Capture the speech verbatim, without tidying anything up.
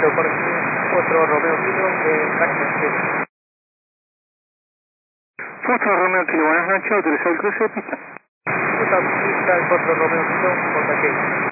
Aeropuerto cuatro Romeo Kilo, eh, Jackson Street. cuatro Romeo Kilo, buenas noches, autorizado el cruce de pista. Ruta pista cuatro Romeo Kilo, J K.